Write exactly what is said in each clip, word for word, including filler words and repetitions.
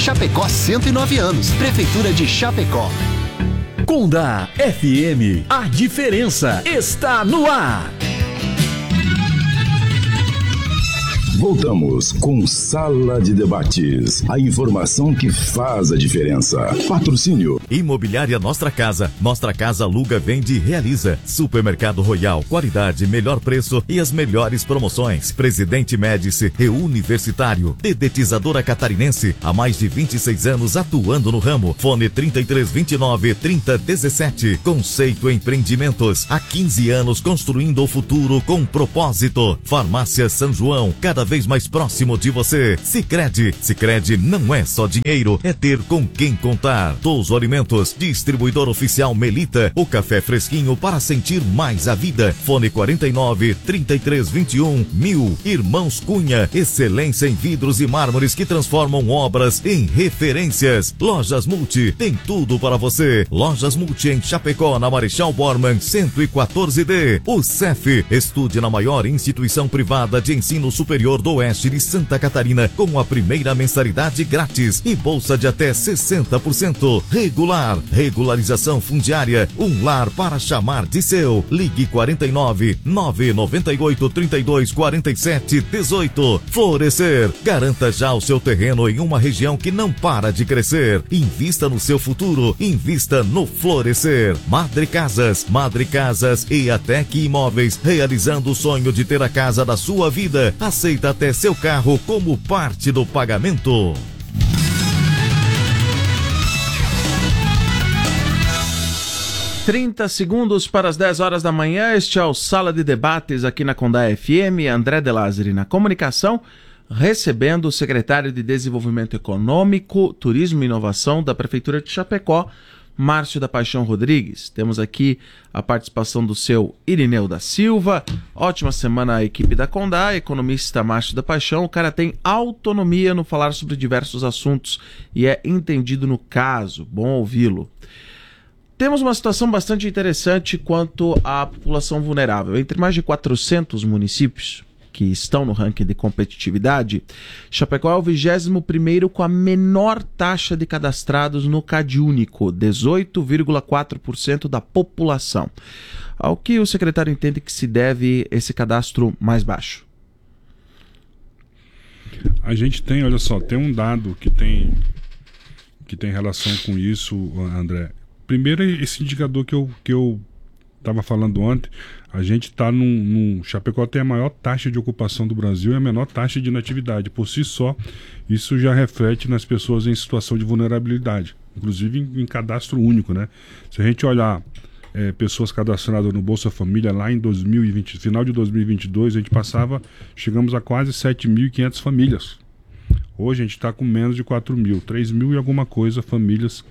Chapecó, cento e nove anos. Prefeitura de Chapecó. Conda F M, a diferença está no ar. Voltamos com Sala de Debates. A informação que faz a diferença. Patrocínio. Imobiliária Nostra Casa. Nostra Casa aluga, vende e realiza. Supermercado Royal. Qualidade, melhor preço e as melhores promoções. Presidente Médici e Universitário. Dedetizadora Catarinense. Há mais de vinte e seis anos atuando no ramo. Fone trinta e três, vinte e nove, trinta, dezessete. Conceito Empreendimentos. Há quinze anos construindo o futuro com propósito. Farmácia São João. Cada vez mais próximo de você. Sicredi. Sicredi não é só dinheiro, é ter com quem contar. Touso Alimentos, distribuidor oficial Melita, o café fresquinho para sentir mais a vida. Fone quarenta e nove, trinta e três, vinte e um, mil. Irmãos Cunha, excelência em vidros e mármores que transformam obras em referências. Lojas Multi, tem tudo para você. Lojas Multi em Chapecó, na Marechal Bormann, cento e quatorze D. O C E F, estude na maior instituição privada de ensino superior do Oeste de Santa Catarina, com a primeira mensalidade grátis e bolsa de até sessenta por cento. Regular, regularização fundiária, um lar para chamar de seu. Ligue quarenta e nove, nove nove oito, trinta e dois, quarenta e sete, dezoito. Florescer, garanta já o seu terreno em uma região que não para de crescer. Invista no seu futuro, invista no Florescer. Madre Casas, Madre Casas e Atec Imóveis, realizando o sonho de ter a casa da sua vida. Aceita até seu carro como parte do pagamento. trinta segundos para as dez horas da manhã. Este é o Sala de Debates aqui na Conda F M. André De Lázari na comunicação, recebendo o secretário de Desenvolvimento Econômico, Turismo e Inovação da Prefeitura de Chapecó, Márcio da Paixão Rodrigues. Temos aqui a participação do seu Irineu da Silva. Ótima semana à equipe da Condá. Economista Márcio da Paixão. O cara tem autonomia no falar sobre diversos assuntos e é entendido no caso. Bom ouvi-lo. Temos uma situação bastante interessante quanto à população vulnerável. Entre mais de quatrocentos municípios que estão no ranking de competitividade, Chapecó é o vigésimo primeiro com a menor taxa de cadastrados no CadÚnico, dezoito vírgula quatro por cento da população. Ao que o secretário entende que se deve esse cadastro mais baixo? A gente tem, olha só, tem um dado que tem, que tem relação com isso, André. Primeiro, esse indicador que eu que eu estava falando ontem, a gente está num, num... Chapecó tem a maior taxa de ocupação do Brasil e a menor taxa de inatividade. Por si só, isso já reflete nas pessoas em situação de vulnerabilidade, inclusive em, em cadastro único, né? Se a gente olhar é, pessoas cadastradas no Bolsa Família lá em dois mil e vinte, final de dois mil e vinte e dois, a gente passava, chegamos a quase sete mil e quinhentas famílias. Hoje a gente está com menos de quatro mil, três mil e alguma coisa famílias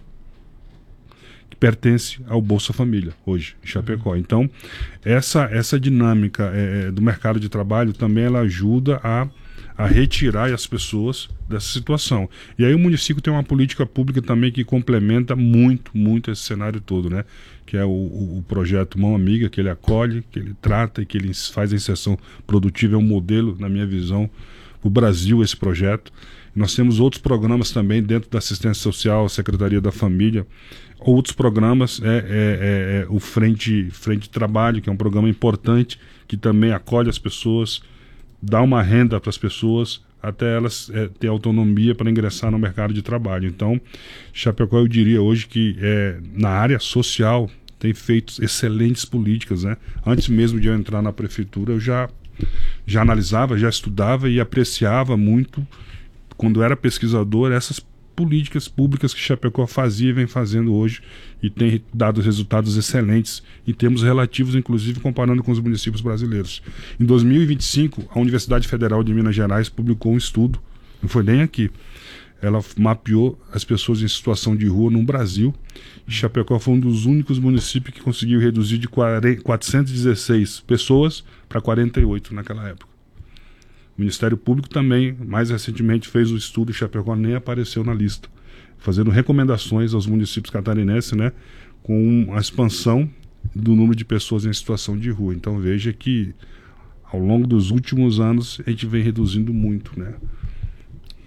que pertence ao Bolsa Família, hoje, em Chapecó. Então, essa, essa dinâmica é, do mercado de trabalho também ela ajuda a, a retirar as pessoas dessa situação. E aí o município tem uma política pública também que complementa muito, muito esse cenário todo, né? Que é o, o, o projeto Mão Amiga, que ele acolhe, que ele trata e que ele faz a inserção produtiva. É um modelo, na minha visão, para o Brasil, esse projeto. Nós temos outros programas também dentro da assistência social, Secretaria da Família, outros programas, é, é, é, é o Frente, Frente de Trabalho, que é um programa importante, que também acolhe as pessoas, dá uma renda para as pessoas, até elas é, ter autonomia para ingressar no mercado de trabalho. Então, Chapecó, eu diria hoje que é, na área social tem feito excelentes políticas, né? Antes mesmo de eu entrar na prefeitura, eu já, já analisava, já estudava e apreciava muito, quando era pesquisador, essas políticas públicas que Chapecó fazia e vem fazendo hoje e tem dado resultados excelentes em termos relativos, inclusive comparando com os municípios brasileiros. Em dois mil e vinte e cinco, a Universidade Federal de Minas Gerais publicou um estudo, não foi nem aqui, ela mapeou as pessoas em situação de rua no Brasil, e Chapecó foi um dos únicos municípios que conseguiu reduzir de quatrocentas e dezesseis pessoas para quarenta e oito naquela época. O Ministério Público também, mais recentemente, fez o estudo e Chapecó nem apareceu na lista, fazendo recomendações aos municípios catarinenses, né, com a expansão do número de pessoas em situação de rua. Então veja que ao longo dos últimos anos a gente vem reduzindo muito, né?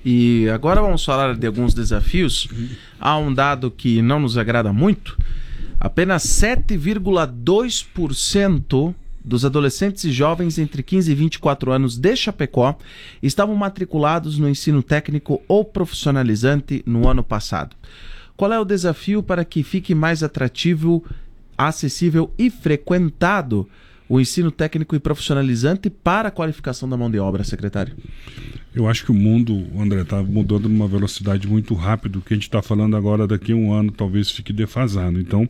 E agora vamos falar de alguns desafios. Há um dado que não nos agrada muito. Apenas sete vírgula dois por cento dos adolescentes e jovens entre quinze e vinte e quatro anos de Chapecó estavam matriculados no ensino técnico ou profissionalizante no ano passado. Qual é o desafio para que fique mais atrativo, acessível e frequentado o ensino técnico e profissionalizante para a qualificação da mão de obra, secretário? Eu acho que o mundo, André, está mudando numa velocidade muito rápida. O que a gente está falando agora, daqui a um ano, talvez fique defasado. Então,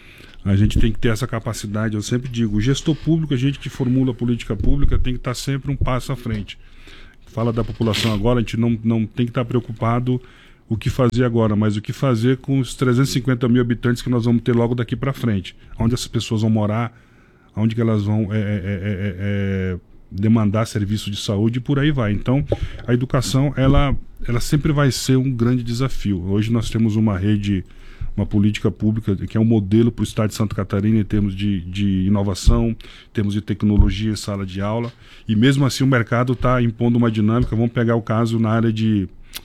a gente tem que ter essa capacidade. Eu sempre digo, o gestor público, a gente que formula a política pública, tem que estar sempre um passo à frente. Fala da população agora, a gente não, não tem que estar preocupado o que fazer agora, mas o que fazer com os trezentos e cinquenta mil habitantes que nós vamos ter logo daqui para frente. Onde essas pessoas vão morar, onde que elas vão é, é, é, é, demandar serviço de saúde e por aí vai. Então, a educação, ela, ela sempre vai ser um grande desafio. Hoje nós temos uma rede, uma política pública que é um modelo para o estado de Santa Catarina em termos de, de inovação, em termos de tecnologia, sala de aula, e mesmo assim o mercado está impondo uma dinâmica. Vamos pegar o caso na área de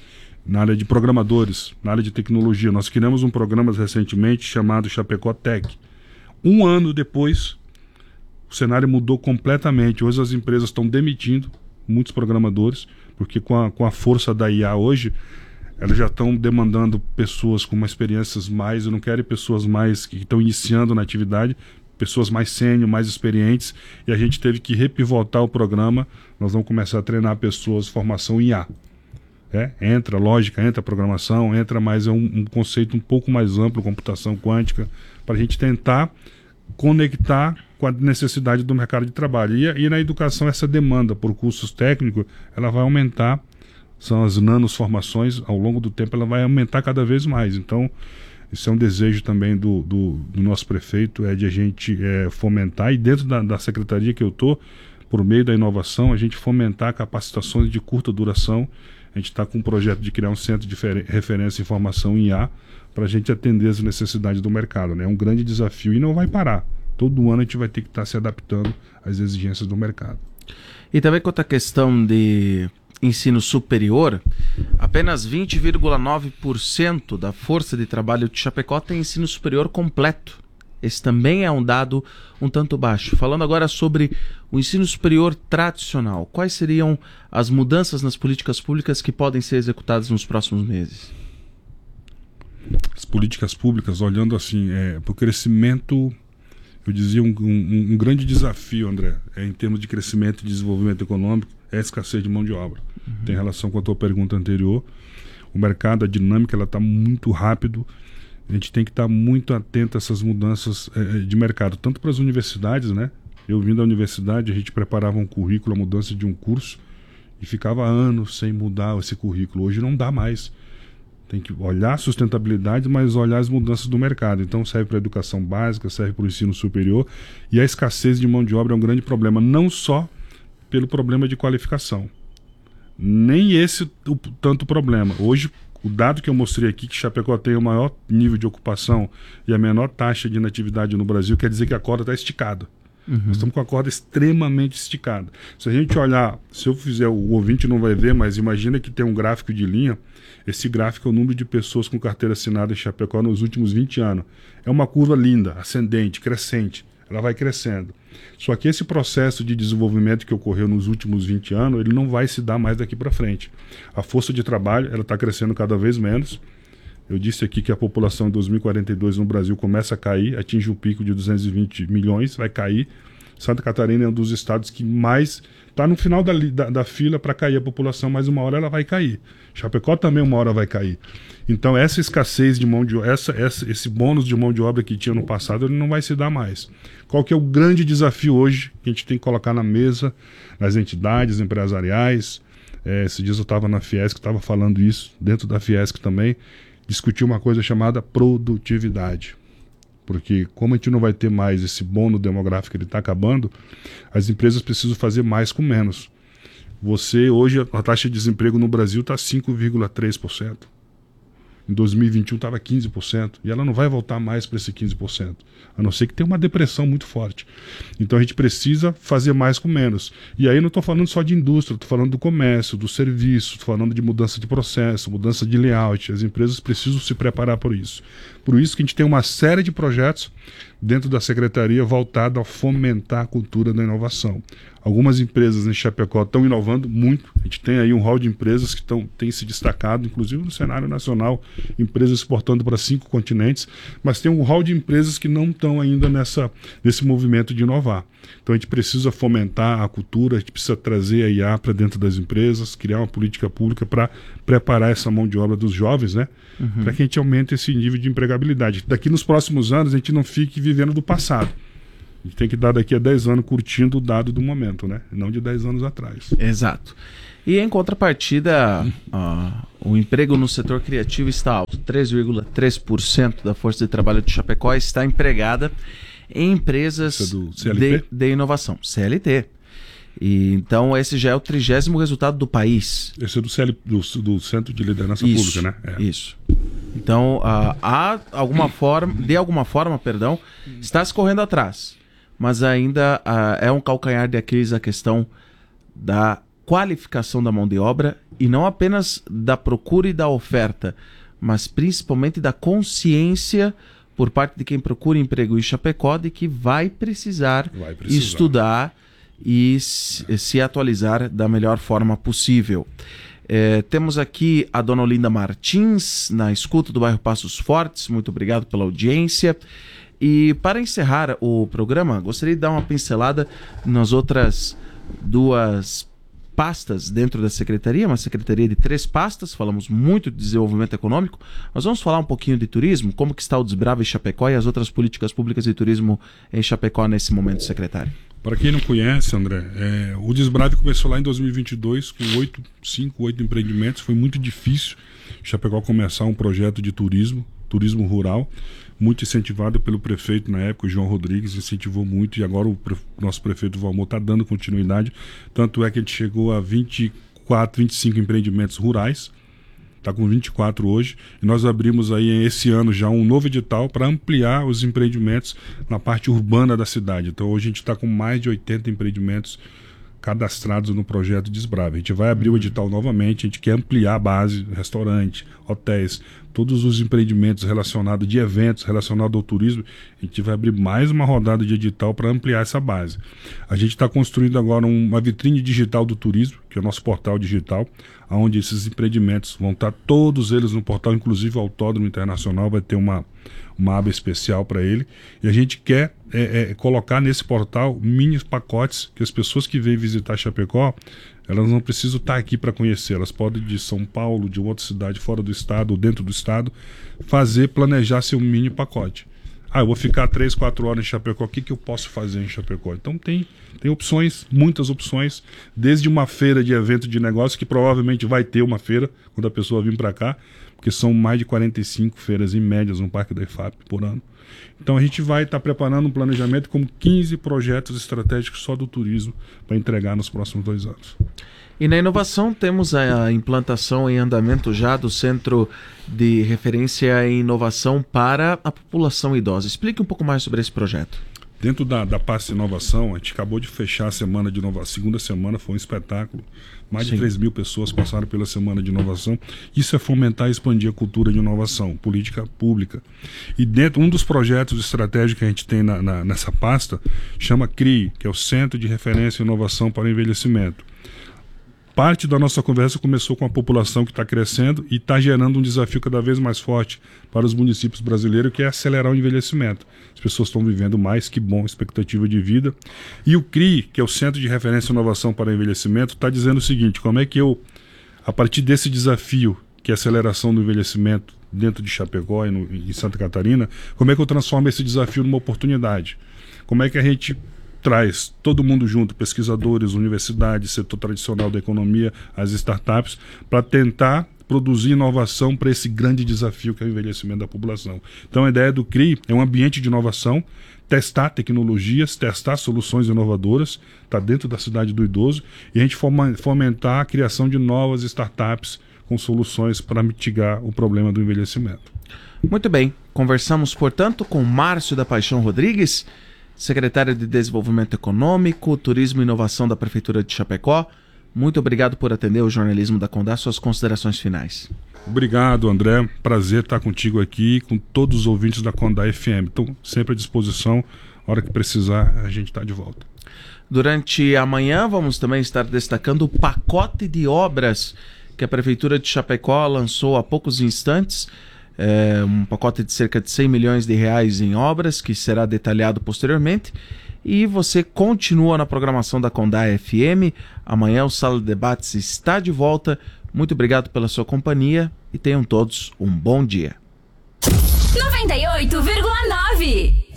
na área de programadores, na área de tecnologia. Nós criamos um programa recentemente chamado Chapecó Tech. Um ano depois, o cenário mudou completamente. Hoje as empresas estão demitindo muitos programadores, porque com a, com a força da I A hoje, elas já estão demandando pessoas com uma experiências mais, eu não quero pessoas mais que estão iniciando na atividade, pessoas mais sênior, mais experientes, e a gente teve que repivotar o programa. Nós vamos começar a treinar pessoas, formação em I A. É, entra lógica, entra programação, entra mais é um, um conceito um pouco mais amplo, computação quântica, para a gente tentar conectar com a necessidade do mercado de trabalho. E, e na educação, essa demanda por cursos técnicos, ela vai aumentar, são as nanos formações, ao longo do tempo ela vai aumentar cada vez mais. Então, isso é um desejo também do, do, do nosso prefeito, é de a gente é, fomentar, e dentro da, da secretaria que eu estou, por meio da inovação, a gente fomentar capacitações de curta duração. A gente está com um projeto de criar um centro de referência e formação em I A para a gente atender as necessidades do mercado. Né? É um grande desafio e não vai parar. Todo ano a gente vai ter que estar tá se adaptando às exigências do mercado. E também quanto à questão de ensino superior, apenas vinte vírgula nove por cento da força de trabalho de Chapecó tem ensino superior completo. Esse também é um dado um tanto baixo. Falando agora sobre o ensino superior tradicional, quais seriam as mudanças nas políticas públicas que podem ser executadas nos próximos meses? As políticas públicas, olhando assim, é, para o crescimento, eu dizia um, um, um grande desafio, André, é, em termos de crescimento e desenvolvimento econômico, é a escassez de mão de obra. Uhum. Tem relação com a tua pergunta anterior. O mercado, a dinâmica, ela está muito rápido. A gente tem que estar muito atento a essas mudanças eh, de mercado, tanto para as universidades, né? Eu vim da universidade, a gente preparava um currículo, a mudança de um curso, e ficava anos sem mudar esse currículo. Hoje não dá mais. Tem que olhar a sustentabilidade, mas olhar as mudanças do mercado. Então serve para a educação básica, serve para o ensino superior, e a escassez de mão de obra é um grande problema, não só pelo problema de qualificação. Nem esse o tanto problema. Hoje, o dado que eu mostrei aqui, que Chapecó tem o maior nível de ocupação e a menor taxa de inatividade no Brasil, quer dizer que a corda está esticada. Uhum. Nós estamos com a corda extremamente esticada. Se a gente olhar, se eu fizer, o ouvinte não vai ver, mas imagina que tem um gráfico de linha. Esse gráfico é o número de pessoas com carteira assinada em Chapecó nos últimos vinte anos. É uma curva linda, ascendente, crescente. Ela vai crescendo. Só que esse processo de desenvolvimento que ocorreu nos últimos vinte anos, ele não vai se dar mais daqui para frente. A força de trabalho, ela está crescendo cada vez menos. Eu disse aqui que a população em dois mil e quarenta e dois no Brasil começa a cair, atinge um pico de duzentos e vinte milhões, vai cair. Santa Catarina é um dos estados que mais está no final da, da, da fila para cair a população, mas uma hora ela vai cair. Chapecó também uma hora vai cair. Então essa escassez de mão de essa, essa esse bônus de mão de obra que tinha no passado, ele não vai se dar mais. Qual que é o grande desafio hoje que a gente tem que colocar na mesa, nas entidades empresariais? É, esses dias eu estava na Fiesc, estava falando isso, dentro da Fiesc também, discutir uma coisa chamada produtividade. Porque como a gente não vai ter mais esse bônus demográfico, ele está acabando, as empresas precisam fazer mais com menos. Você, hoje, a taxa de desemprego no Brasil está cinco vírgula três por cento. Em dois mil e vinte e um estava quinze por cento. E ela não vai voltar mais para esse quinze por cento. A não ser que tenha uma depressão muito forte. Então a gente precisa fazer mais com menos. E aí não estou falando só de indústria, estou falando do comércio, do serviço, estou falando de mudança de processo, mudança de layout. As empresas precisam se preparar por isso. Por isso que a gente tem uma série de projetos dentro da Secretaria voltado a fomentar a cultura da inovação. Algumas empresas em Chapecó estão inovando muito. A gente tem aí um hall de empresas que tão, têm se destacado, inclusive no cenário nacional, empresas exportando para cinco continentes, mas tem um hall de empresas que não estão ainda nessa, nesse movimento de inovar. Então a gente precisa fomentar a cultura, a gente precisa trazer a I A para dentro das empresas, criar uma política pública para preparar essa mão de obra dos jovens, né? Uhum. Para que a gente aumente esse nível de empregabilidade. Daqui nos próximos anos a gente não fique vivendo do passado. A gente tem que dar daqui a dez anos curtindo o dado do momento, né? Não de dez anos atrás. Exato. E em contrapartida, uh, o emprego no setor criativo está alto. três vírgula três por cento da força de trabalho de Chapecó está empregada em empresas Isso é do C L T? De, de inovação. C L T. E, então esse já é o trigésimo resultado do país. Esse é do, C L, do, do Centro de Liderança isso, Pública, né? É. Isso. Então, uh, há alguma forma, de alguma forma, perdão, está se correndo atrás. Mas ainda uh, é um calcanhar de Aquiles a questão da qualificação da mão de obra e não apenas da procura e da oferta, mas principalmente da consciência por parte de quem procura emprego em Chapecó de que vai precisar, vai precisar. estudar e se, se atualizar da melhor forma possível. É, temos aqui a dona Olinda Martins na escuta do bairro Passos Fortes. Muito obrigado pela audiência. E para encerrar o programa, gostaria de dar uma pincelada nas outras duas pastas dentro da secretaria, uma secretaria de três pastas. Falamos muito de desenvolvimento econômico, mas vamos falar um pouquinho de turismo, como que está o Desbrava em Chapecó e as outras políticas públicas de turismo em Chapecó nesse momento, secretário. Para quem não conhece, André, é, o Desbrave começou lá em dois mil e vinte e dois com oito, cinco, oito empreendimentos. Foi muito difícil Chapecó começar um projeto de turismo, turismo rural, muito incentivado pelo prefeito na época, o João Rodrigues, incentivou muito, e agora o pre- nosso prefeito Valmor está dando continuidade. Tanto é que a gente chegou a vinte e quatro, vinte e cinco empreendimentos rurais, está com vinte e quatro hoje, e nós abrimos aí esse ano já um novo edital para ampliar os empreendimentos na parte urbana da cidade. Então hoje a gente está com mais de oitenta empreendimentos cadastrados no projeto Desbrave. A gente vai abrir o edital novamente, a gente quer ampliar a base, restaurante, hotéis, todos os empreendimentos relacionados de eventos, relacionados ao turismo. A gente vai abrir mais uma rodada de edital para ampliar essa base. A gente está construindo agora uma vitrine digital do turismo, que é o nosso portal digital, onde esses empreendimentos vão estar todos eles no portal, inclusive o Autódromo Internacional vai ter uma, uma aba especial para ele. E a gente quer é, é, colocar nesse portal mini pacotes que as pessoas que vêm visitar Chapecó, elas não precisam estar aqui para conhecer, elas podem de São Paulo, de outra cidade fora do estado ou dentro do estado, fazer, planejar seu mini pacote. Ah, eu vou ficar três, quatro horas em Chapecó, o que, que eu posso fazer em Chapecó? Então tem, tem opções, muitas opções, desde uma feira de evento de negócio, que provavelmente vai ter uma feira quando a pessoa vir para cá, porque são mais de quarenta e cinco feiras em médias no Parque da I F A P por ano. Então a gente vai estar tá preparando um planejamento com quinze projetos estratégicos só do turismo para entregar nos próximos dois anos. E na inovação temos a implantação em andamento já do Centro de Referência em Inovação para a População Idosa. Explique um pouco mais sobre esse projeto. Dentro da, da pasta de inovação, a gente acabou de fechar a semana de inovação. A segunda semana foi um espetáculo. Mais Sim. de três mil pessoas passaram pela semana de inovação. Isso é fomentar e expandir a cultura de inovação, política pública. E dentro, um dos projetos estratégicos que a gente tem na, na, nessa pasta chama C R I, que é o Centro de Referência em Inovação para o Envelhecimento. Parte da nossa conversa começou com a população que está crescendo e está gerando um desafio cada vez mais forte para os municípios brasileiros, que é acelerar o envelhecimento. As pessoas estão vivendo mais, que bom, expectativa de vida. E o C R I, que é o Centro de Referência e Inovação para o Envelhecimento, está dizendo o seguinte: como é que eu, a partir desse desafio, que é a aceleração do envelhecimento dentro de Chapecó e no, em Santa Catarina, como é que eu transformo esse desafio numa oportunidade? Como é que a gente traz todo mundo junto, pesquisadores, universidades, setor tradicional da economia, as startups, para tentar produzir inovação para esse grande desafio que é o envelhecimento da população. Então a ideia do C R I é um ambiente de inovação, testar tecnologias, testar soluções inovadoras, está dentro da cidade do idoso, e a gente fomentar a criação de novas startups com soluções para mitigar o problema do envelhecimento. Muito bem, conversamos, portanto, com Márcio da Paixão Rodrigues, secretário de Desenvolvimento Econômico, Turismo e Inovação da Prefeitura de Chapecó. Muito obrigado por atender o jornalismo da Condá. Suas considerações finais. Obrigado, André. Prazer estar contigo aqui, com todos os ouvintes da Condá F M. Estou sempre à disposição. A hora que precisar, a gente está de volta. Durante a manhã, vamos também estar destacando o pacote de obras que a Prefeitura de Chapecó lançou há poucos instantes. É um pacote de cerca de cem milhões de reais em obras, que será detalhado posteriormente. E você continua na programação da Condá F M. Amanhã o Sala de Debates está de volta. Muito obrigado pela sua companhia e tenham todos um bom dia. noventa e oito vírgula nove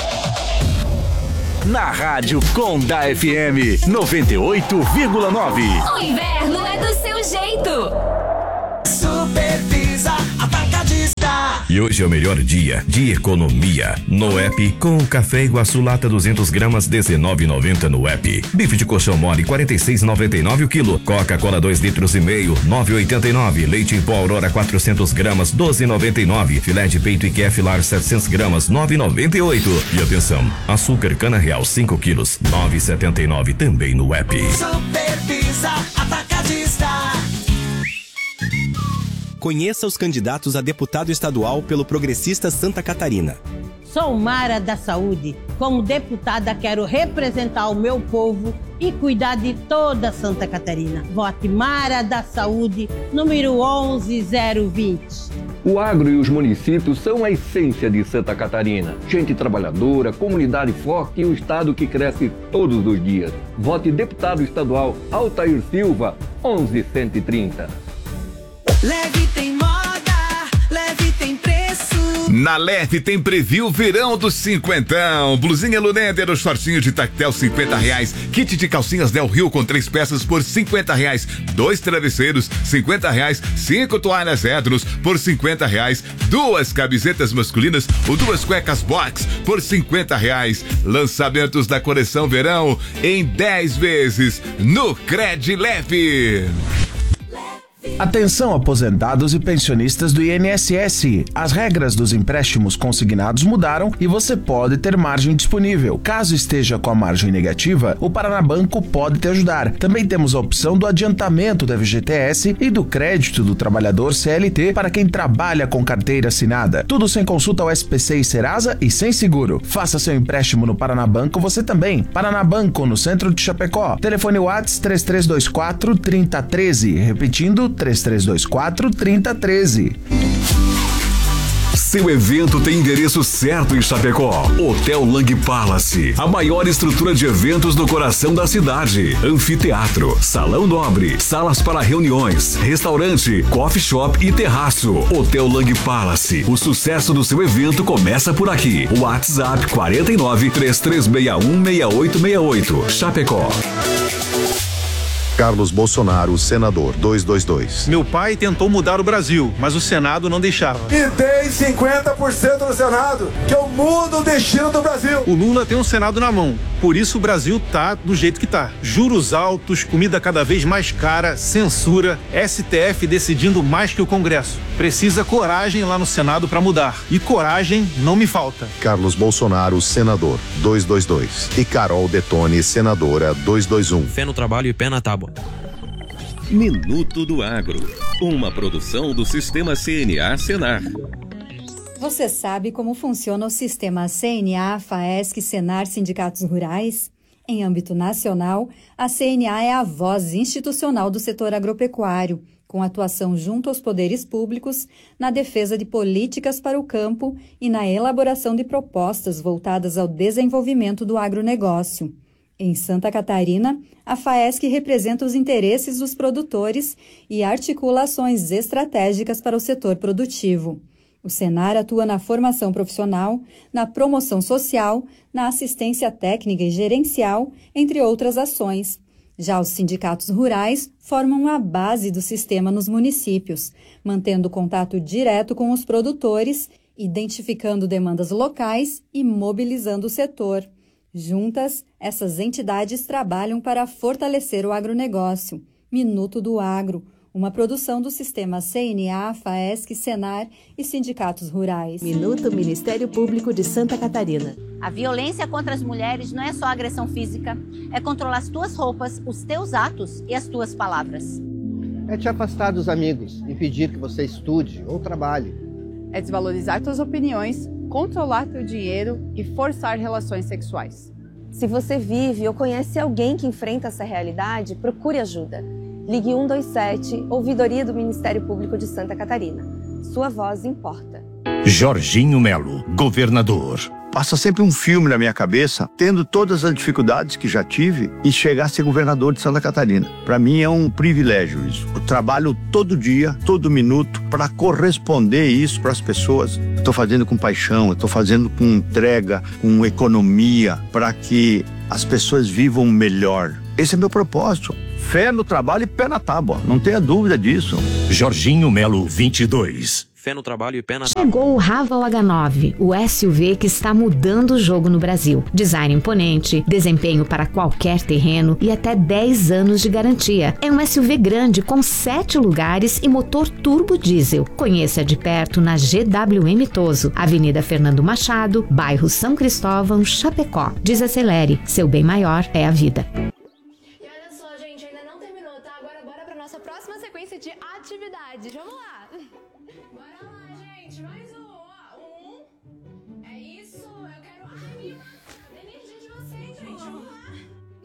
Na Rádio Condá F M noventa e oito vírgula nove. O inverno é do seu jeito. Super Pizza Atacadista. E hoje é o melhor dia de economia no app, com o café Iguaçu lata duzentas gramas dezenove e noventa no app. Bife de colchão mole quarenta e seis e noventa e nove o quilo. Coca-Cola dois litros e meio nove e oitenta e nove. Leite em pó Aurora quatrocentas gramas doze e noventa e nove. Filé de peito e Keflar setecentas gramas nove e noventa e oito. E atenção, açúcar cana real cinco quilos nove e setenta e nove também no app. Super Pizza Atacadista. Conheça os candidatos a deputado estadual pelo Progressista Santa Catarina. Sou Mara da Saúde. Como deputada, quero representar o meu povo e cuidar de toda Santa Catarina. Vote Mara da Saúde, número onze zero vinte. O agro e os municípios são a essência de Santa Catarina. Gente trabalhadora, comunidade forte e um estado que cresce todos os dias. Vote deputado estadual Altair Silva, onze cento e trinta. Leve tem moda, Leve tem preço. Na Leve tem preview verão dos cinquentão. Blusinha Luneder, os shortinhos de tactel cinquenta reais. Kit de calcinhas Del Rio com três peças por cinquenta reais. Dois travesseiros, cinquenta reais. Cinco toalhas Edros por cinquenta reais. Duas camisetas masculinas ou duas cuecas box por cinquenta reais. Lançamentos da coleção verão em dez vezes no Cred Leve. Atenção, aposentados e pensionistas do I N S S. As regras dos empréstimos consignados mudaram e você pode ter margem disponível. Caso esteja com a margem negativa, o Paranabanco pode te ajudar. Também temos a opção do adiantamento da F G T S e do crédito do trabalhador C L T para quem trabalha com carteira assinada. Tudo sem consulta ao S P C e Serasa e sem seguro. Faça seu empréstimo no Paranabanco você também. Paranabanco, no centro de Chapecó. Telefone WhatsApp três três dois quatro, trinta treze. Repetindo, três três dois quatro, trinta treze. Seu evento tem endereço certo em Chapecó. Hotel Lang Palace, a maior estrutura de eventos no coração da cidade. Anfiteatro, salão nobre, salas para reuniões, restaurante, coffee shop e terraço. Hotel Lang Palace, o sucesso do seu evento começa por aqui. WhatsApp quarenta e nove, três três seis um, seis oito seis oito. Chapecó. Carlos Bolsonaro, senador, duzentos e vinte e dois. Meu pai tentou mudar o Brasil, mas o Senado não deixava. E tem cinquenta por cento no Senado, que eu mudo o destino do Brasil. O Lula tem um Senado na mão, por isso o Brasil tá do jeito que tá. Juros altos, comida cada vez mais cara, censura, S T F decidindo mais que o Congresso. Precisa coragem lá no Senado para mudar. E coragem não me falta. Carlos Bolsonaro, senador, duzentos e vinte e dois. E Carol Detone, senadora, duzentos e vinte e um. Fé no trabalho e pé na tábua. Minuto do Agro, uma produção do Sistema C N A Senar. Você sabe como funciona o sistema C N A, FAESC, Senar, Sindicatos Rurais? Em âmbito nacional, a C N A é a voz institucional do setor agropecuário, com atuação junto aos poderes públicos na defesa de políticas para o campo e na elaboração de propostas voltadas ao desenvolvimento do agronegócio. Em Santa Catarina, a FAESC representa os interesses dos produtores e articula ações estratégicas para o setor produtivo. O Senar atua na formação profissional, na promoção social, na assistência técnica e gerencial, entre outras ações. Já os sindicatos rurais formam a base do sistema nos municípios, mantendo contato direto com os produtores, identificando demandas locais e mobilizando o setor. Juntas, essas entidades trabalham para fortalecer o agronegócio. Minuto do Agro, Uma produção do Sistema C N A, FAESC, Senar e Sindicatos Rurais. Minuto Ministério Público de Santa Catarina. A violência contra as mulheres não é só agressão física, é controlar as tuas roupas, os teus atos e as tuas palavras. É te afastar dos amigos, impedir que você estude ou trabalhe. É desvalorizar tuas opiniões, controlar teu dinheiro e forçar relações sexuais. Se você vive ou conhece alguém que enfrenta essa realidade, procure ajuda. Ligue um dois sete, Ouvidoria do Ministério Público de Santa Catarina. Sua voz importa. Jorginho Melo, governador. Passa sempre um filme na minha cabeça, tendo todas as dificuldades que já tive e chegar a ser governador de Santa Catarina. Para mim é um privilégio isso. Eu trabalho todo dia, todo minuto, para corresponder isso para as pessoas. Estou fazendo com paixão, estou fazendo com entrega, com economia, para que as pessoas vivam melhor. Esse é meu propósito. Fé no trabalho e pé na tábua, não tenha dúvida disso. Jorginho Melo, vinte e dois. Fé no trabalho e pé na... Chegou o Raval H nove, o S U V que está mudando o jogo no Brasil. Design imponente, desempenho para qualquer terreno e até dez anos de garantia. É um S U V grande com sete lugares e motor turbo diesel. Conheça de perto na G W M Toso, Avenida Fernando Machado, bairro São Cristóvão, Chapecó. Desacelere, seu bem maior é a vida. E olha só, gente, ainda não terminou, tá? Agora bora para nossa próxima sequência de atividades. Vamos lá! Bora lá, gente, mais um, ó, um, é isso, eu quero, ai, minha, a energia de vocês, gente, vamos lá.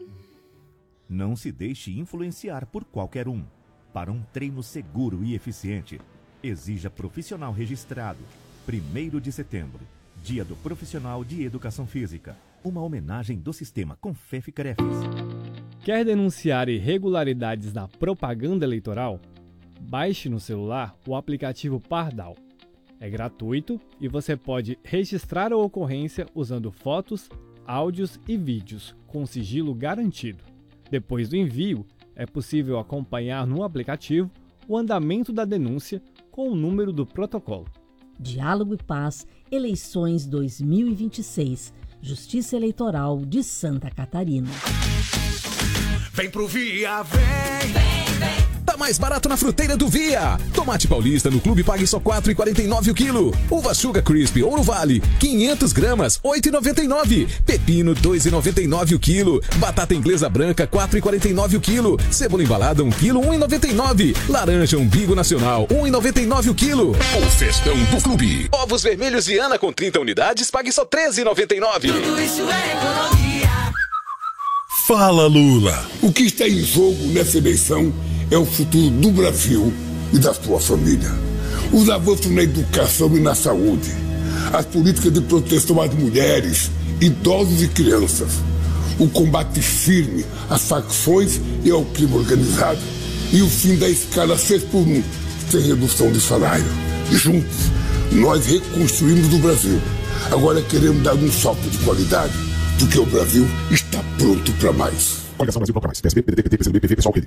Não se deixe influenciar por qualquer um. Para um treino seguro e eficiente, exija profissional registrado. primeiro de setembro, Dia do Profissional de Educação Física. Uma homenagem do sistema Confef Crefes. Quer denunciar irregularidades na propaganda eleitoral? Baixe no celular o aplicativo Pardal. É gratuito e você pode registrar a ocorrência usando fotos, áudios e vídeos com sigilo garantido. Depois do envio, é possível acompanhar no aplicativo o andamento da denúncia com o número do protocolo. Diálogo e Paz, eleições dois mil e vinte e seis. Justiça Eleitoral de Santa Catarina. Vem pro Via, vem! Vem, vem! Tá mais barato na fruteira do Via. Tomate paulista no clube pague só quatro reais e quarenta e nove centavos o quilo. Uva Sugar Crisp Ouro Vale, quinhentas gramas, oito reais e noventa e nove centavos. Pepino, dois reais e noventa e nove centavos o quilo. Batata inglesa branca, quatro reais e quarenta e nove centavos o quilo. Cebola embalada, um quilo, um real e noventa e nove centavos. Laranja Umbigo Nacional, um real e noventa e nove centavos o quilo. O festão do clube. Ovos vermelhos Viana com trinta unidades, pague só treze reais e noventa e nove centavos. Tudo isso é economia. Fala, Lula. O que está em jogo nessa eleição é o futuro do Brasil e da sua família. Os avanços na educação e na saúde, as políticas de proteção às mulheres, idosos e crianças, o combate firme às facções e ao crime organizado e o fim da escala seis por um, sem redução de salário. Juntos, nós reconstruímos o Brasil. Agora queremos dar um salto de qualidade, porque o Brasil está pronto para mais. Coligação Brasil para mais. P S B, P D T, P C B, P V, pessoal, P D.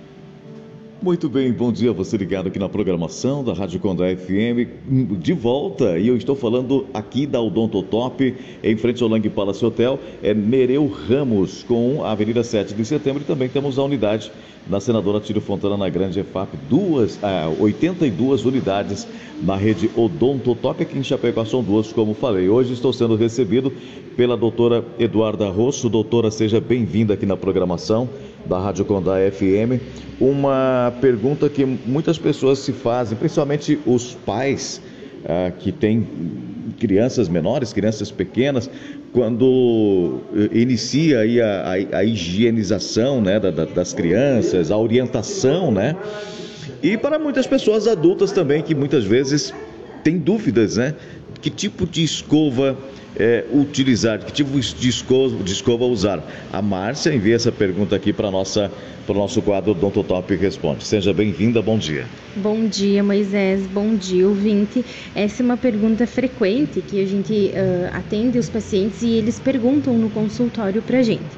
Muito bem, bom dia, você ligado aqui na programação da Rádio Condá F M, de volta, e eu estou falando aqui da Odontotop, em frente ao Lang Palace Hotel, é Nereu Ramos, com a Avenida sete de setembro, e também temos a unidade na Senadora Tírio Fontana, na Grande E F A P, duas, ah, oitenta e duas unidades na rede Odontotop, aqui em Chapecó são duas, como falei. Hoje estou sendo recebido pela doutora Eduarda Rosso. Doutora, seja bem-vinda aqui na programação da Rádio Condá F M. Uma pergunta que muitas pessoas se fazem, principalmente os pais ah, que têm crianças menores, crianças pequenas, quando inicia aí a, a, a higienização, né, da, da, das crianças, a orientação, né? E para muitas pessoas adultas também, que muitas vezes têm dúvidas, né? Que tipo de escova é, utilizar, que tipo de escova, de escova usar? A Márcia envia essa pergunta aqui para nossa para o nosso quadro Odontotop Responde. Seja bem-vinda, bom dia. Bom dia, Moisés, bom dia, ouvinte. Essa é uma pergunta frequente que a gente uh, atende os pacientes e eles perguntam no consultório para a gente.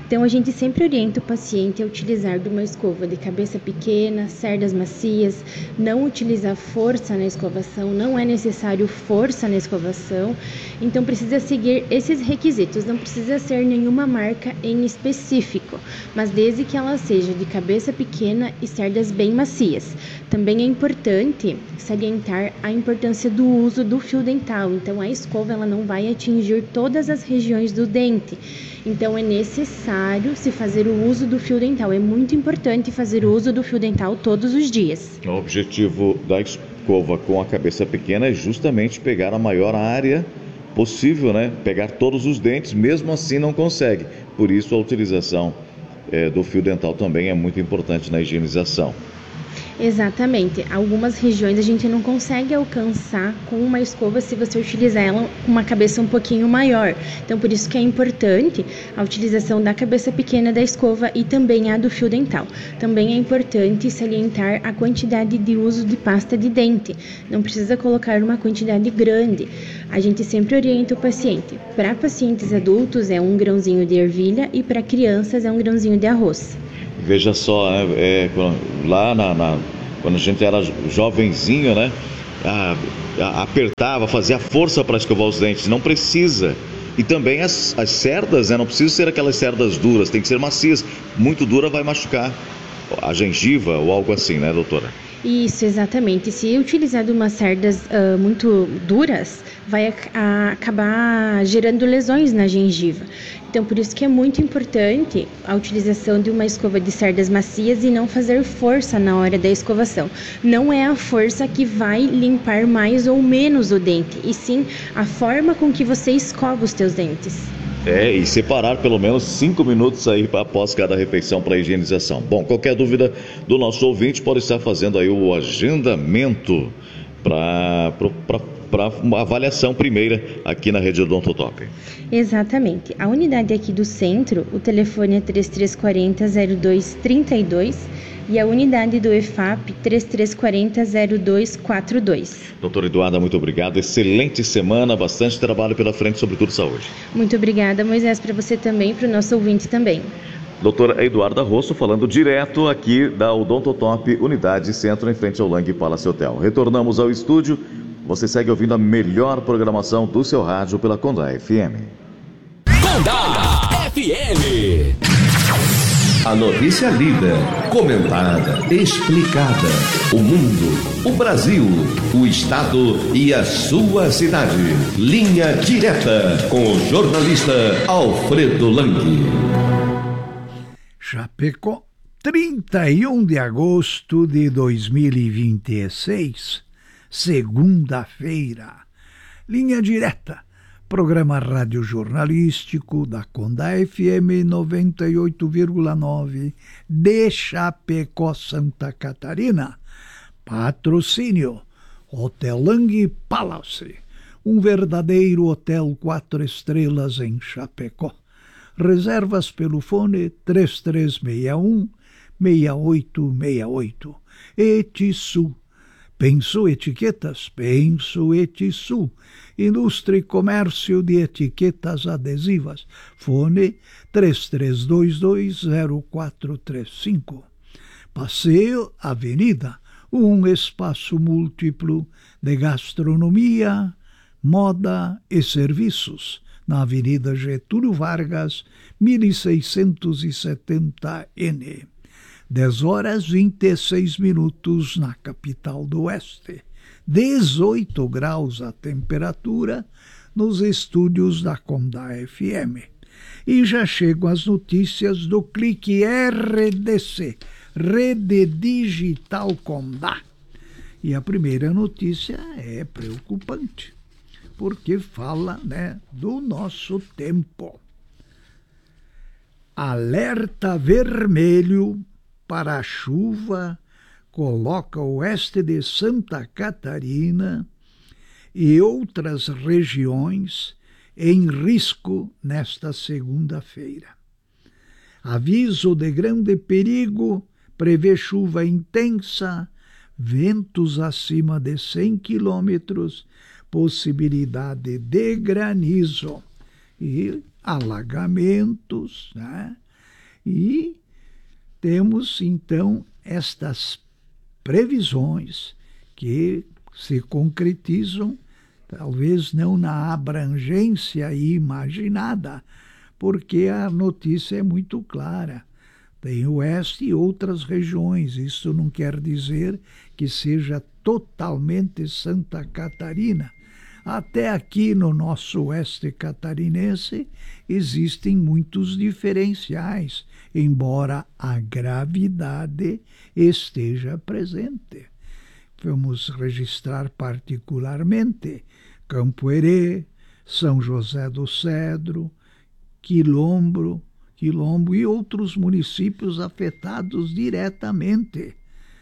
Então a gente sempre orienta o paciente a utilizar de uma escova de cabeça pequena, cerdas macias, não utilizar força na escovação, não é necessário força na escovação, então precisa seguir esses requisitos, não precisa ser nenhuma marca em específico, mas desde que ela seja de cabeça pequena e cerdas bem macias. Também é importante salientar a importância do uso do fio dental, então a escova ela não vai atingir todas as regiões do dente, então é necessário se fazer o uso do fio dental, é muito importante fazer o uso do fio dental todos os dias. O objetivo da escova com a cabeça pequena é justamente pegar a maior área possível, né? Pegar todos os dentes, mesmo assim não consegue, por isso a utilização é, do fio dental também é muito importante na higienização. Exatamente. Algumas regiões a gente não consegue alcançar com uma escova se você utilizar ela com uma cabeça um pouquinho maior. Então, por isso que é importante a utilização da cabeça pequena da escova e também a do fio dental. Também é importante salientar a quantidade de uso de pasta de dente. Não precisa colocar uma quantidade grande. A gente sempre orienta o paciente. Para pacientes adultos é um grãozinho de ervilha e para crianças é um grãozinho de arroz. Veja só, né, é, lá na, na, quando a gente era jovenzinho, né, a, a, apertava, fazia força para escovar os dentes, não precisa. E também as, as cerdas, né, não precisa ser aquelas cerdas duras, tem que ser macias. Muito dura vai machucar a gengiva ou algo assim, né, doutora? Isso, exatamente. Se utilizar de umas cerdas uh, muito duras, vai a, a, acabar gerando lesões na gengiva. Então, por isso que é muito importante a utilização de uma escova de cerdas macias e não fazer força na hora da escovação. Não é a força que vai limpar mais ou menos o dente, e sim a forma com que você escova os teus dentes. É, e separar pelo menos cinco minutos aí após cada refeição para higienização. Bom, qualquer dúvida do nosso ouvinte pode estar fazendo aí o agendamento para para uma avaliação primeira aqui na Rede Odontotop. Exatamente. A unidade aqui do centro, o telefone é três três quatro zero, zero dois três dois e a unidade do E F A P três três quatro zero, zero dois quatro dois. Doutora Eduarda, muito obrigado. Excelente semana, bastante trabalho pela frente, sobretudo saúde. Muito obrigada, Moisés, para você também e para o nosso ouvinte também. Doutora Eduarda Rosso, falando direto aqui da Odontotop, unidade centro, em frente ao Lang Palace Hotel. Retornamos ao estúdio. Você segue ouvindo a melhor programação do seu rádio pela Condá F M. Condá F M. A notícia lida, comentada, explicada. O mundo, o Brasil, o estado e a sua cidade. Linha direta com o jornalista Alfredo Lang. Chapecó, trinta e um de agosto de dois mil e vinte e seis, segunda-feira. Linha direta, programa radiojornalístico da Condá F M noventa e oito vírgula nove de Chapecó, Santa Catarina. Patrocínio Hotel Lang Palace, um verdadeiro hotel quatro estrelas em Chapecó. Reservas pelo fone três três seis um, seis oito seis oito. Etisul. Pensou etiquetas? Penso Etisul. Indústria e comércio de etiquetas adesivas. Fone três três dois dois, zero quatro três cinco. Passeio Avenida, um espaço múltiplo de gastronomia, moda e serviços. Na Avenida Getúlio Vargas, mil seiscentos e setenta N. dez horas e vinte e seis minutos na capital do Oeste. dezoito graus a temperatura nos estúdios da Condá F M. E já chegam as notícias do Clique R D C, Rede Digital Condá. E a primeira notícia é preocupante, porque fala, né, do nosso tempo. Alerta vermelho para a chuva coloca o oeste de Santa Catarina e outras regiões em risco nesta segunda-feira. Aviso de grande perigo prevê chuva intensa, ventos acima de cem quilômetros, possibilidade de granizo e alagamentos, né? E temos, então, estas previsões que se concretizam, talvez não na abrangência imaginada, porque a notícia é muito clara. Tem o oeste e outras regiões. Isso não quer dizer que seja totalmente Santa Catarina. Até aqui no nosso oeste catarinense existem muitos diferenciais, embora a gravidade esteja presente. Vamos registrar particularmente Campo Herê, São José do Cedro, Quilombo, Quilombo e outros municípios afetados diretamente.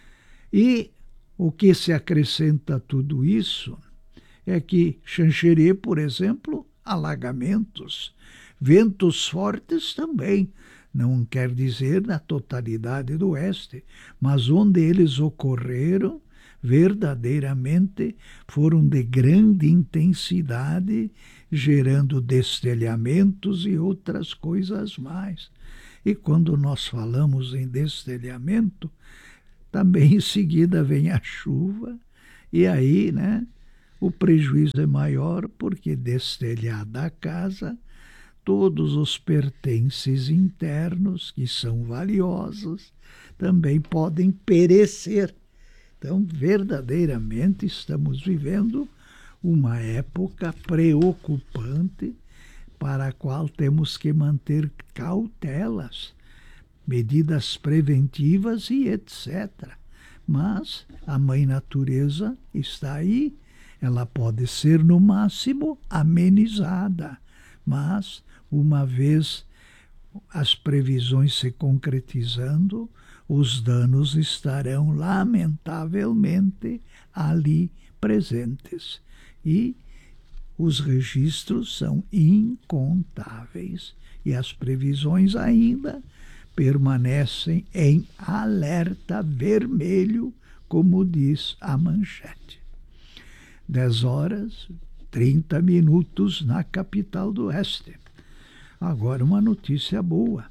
E o que se acrescenta a tudo isso é que Xanxerê, por exemplo, alagamentos, ventos fortes também, não quer dizer na totalidade do oeste, mas onde eles ocorreram, verdadeiramente foram de grande intensidade, gerando destelhamentos e outras coisas mais. E quando nós falamos em destelhamento, também em seguida vem a chuva, e aí, né, o prejuízo é maior, porque destelhada a casa, todos os pertences internos, que são valiosos, também podem perecer. Então, verdadeiramente, estamos vivendo uma época preocupante para a qual temos que manter cautelas, medidas preventivas e etcétera. Mas a Mãe Natureza está aí, ela pode ser, no máximo, amenizada, mas, uma vez as previsões se concretizando, os danos estarão, lamentavelmente, ali presentes. E os registros são incontáveis. E as previsões ainda permanecem em alerta vermelho, como diz a manchete. dez horas, trinta minutos na capital do oeste. Agora uma notícia boa.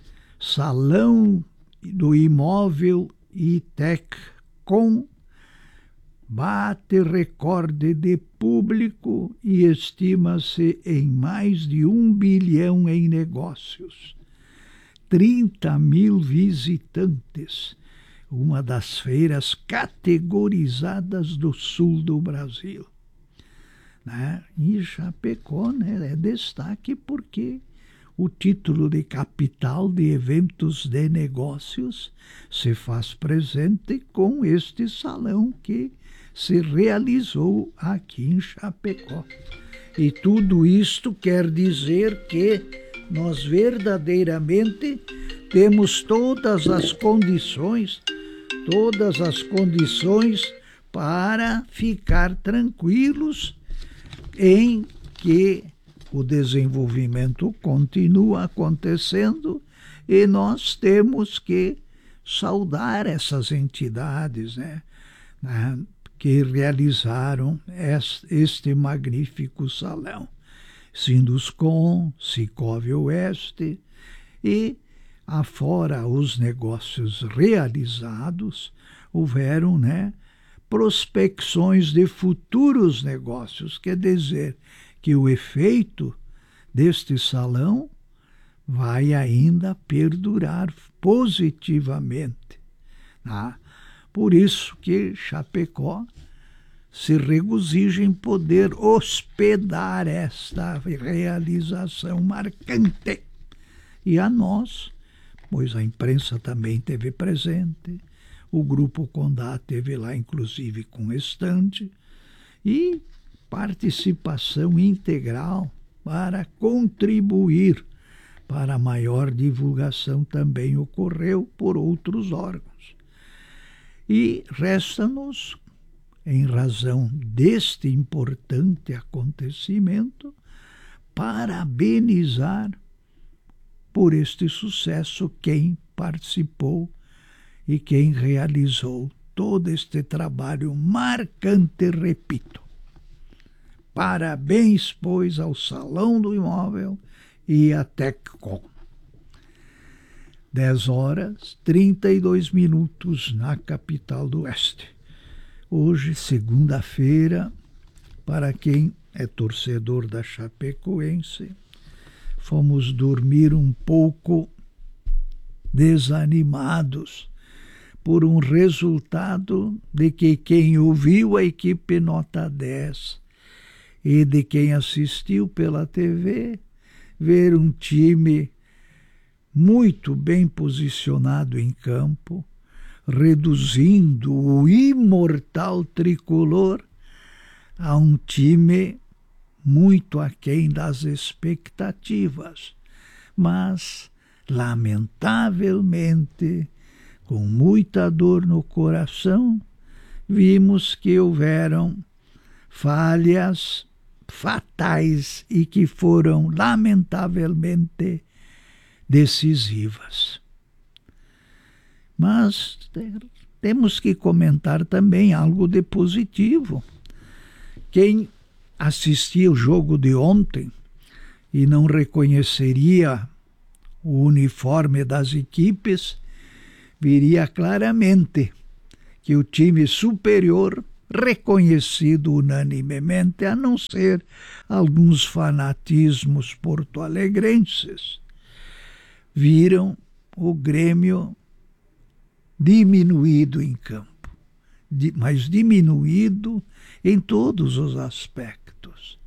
Salão do Imóvel ITECCOM bate recorde de público e estima-se em mais de um bilhão em negócios. trinta mil visitantes, uma das feiras categorizadas do sul do Brasil. Né? E Chapecó, né, é destaque porque o título de capital de eventos de negócios se faz presente com este salão que se realizou aqui em Chapecó. E tudo isto quer dizer que nós verdadeiramente temos todas as condições, todas as condições para ficar tranquilos em que o desenvolvimento continua acontecendo e nós temos que saudar essas entidades, né, né, que realizaram este magnífico salão. Sinduscom, Sicóvia Oeste e, afora os negócios realizados, houveram, né, prospecções de futuros negócios, quer dizer que o efeito deste salão vai ainda perdurar positivamente. Tá? Por isso que Chapecó se regozija em poder hospedar esta realização marcante. E a nós, pois a imprensa também esteve presente, o Grupo Condá esteve lá, inclusive, com estande, e participação integral para contribuir para a maior divulgação também ocorreu por outros órgãos. E resta-nos, em razão deste importante acontecimento, parabenizar por este sucesso quem participou e quem realizou todo este trabalho marcante, repito. Parabéns, pois, ao Salão do Imóvel e à TECCOM. dez horas, trinta e dois minutos na capital do Oeste. Hoje, segunda-feira, para quem é torcedor da Chapecoense, fomos dormir um pouco desanimados por um resultado de que quem ouviu a equipe nota dez e de quem assistiu pela T V, ver um time muito bem posicionado em campo, reduzindo o imortal tricolor a um time muito aquém das expectativas. Mas, lamentavelmente, com muita dor no coração, vimos que houveram falhas fatais e que foram, lamentavelmente, decisivas. Mas temos que comentar também algo de positivo. Quem assistia o jogo de ontem e não reconheceria o uniforme das equipes, viria claramente que o time superior, reconhecido unanimemente, a não ser alguns fanatismos porto-alegrenses, viram o Grêmio diminuído em campo, mas diminuído em todos os aspectos.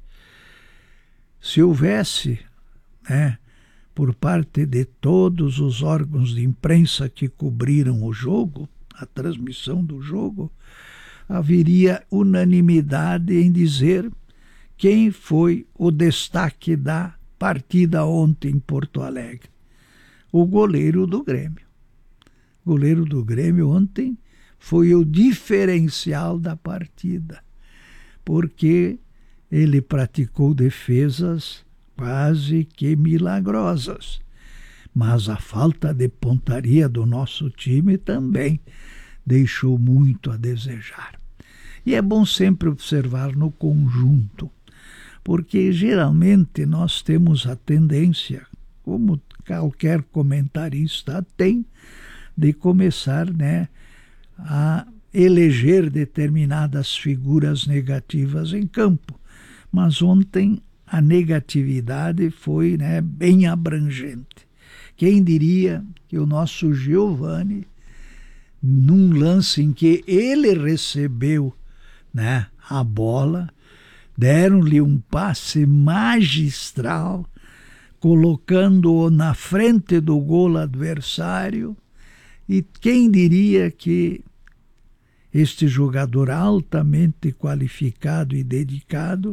Se houvesse, né, por parte de todos os órgãos de imprensa que cobriram o jogo, a transmissão do jogo, haveria unanimidade em dizer quem foi o destaque da partida ontem em Porto Alegre. O goleiro do Grêmio. O goleiro do Grêmio ontem foi o diferencial da partida, porque ele praticou defesas quase que milagrosas. Mas a falta de pontaria do nosso time também deixou muito a desejar. E é bom sempre observar no conjunto, porque geralmente nós temos a tendência, como qualquer comentarista tem, de começar, né, a eleger determinadas figuras negativas em campo. Mas ontem a negatividade foi, né, bem abrangente. Quem diria que o nosso Giovani, num lance em que ele recebeu, né, a bola, deram-lhe um passe magistral, colocando-o na frente do gol adversário, e quem diria que este jogador altamente qualificado e dedicado,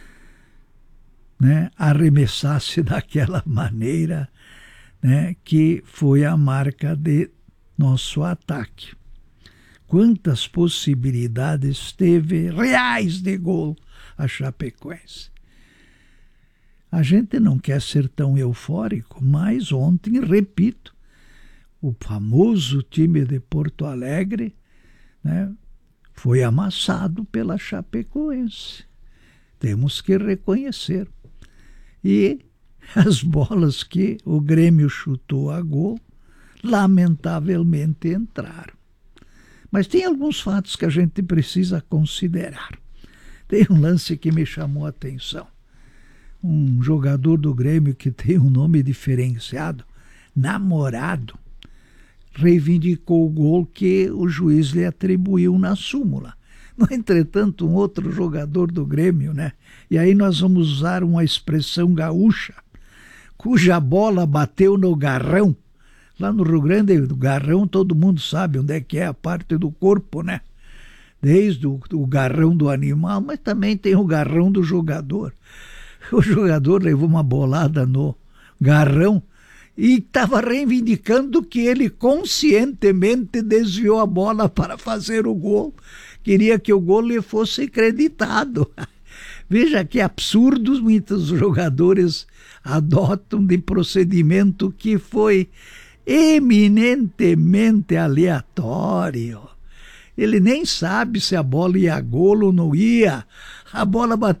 né, arremessasse daquela maneira, né, que foi a marca de nosso ataque. Quantas possibilidades teve reais de gol a Chapecoense. A gente não quer ser tão eufórico, mas ontem, repito, o famoso time de Porto Alegre, né, foi amassado pela Chapecoense. Temos que reconhecer. E as bolas que o Grêmio chutou a gol, lamentavelmente entraram. Mas tem alguns fatos que a gente precisa considerar. Tem um lance que me chamou a atenção. Um jogador do Grêmio que tem um nome diferenciado, Namorado, reivindicou o gol que o juiz lhe atribuiu na súmula. No entretanto, um outro jogador do Grêmio, né? E aí nós vamos usar uma expressão gaúcha, cuja bola bateu no garrão. Lá no Rio Grande do Garrão, todo mundo sabe onde é que é a parte do corpo, né? Desde o, o garrão do animal, mas também tem o garrão do jogador. O jogador levou uma bolada no garrão e estava reivindicando que ele conscientemente desviou a bola para fazer o gol. Queria que o gol lhe fosse creditado. Veja que absurdos muitos jogadores adotam de procedimento que foi eminentemente aleatório. Ele nem sabe se a bola ia a gol ou não ia. A bola bateu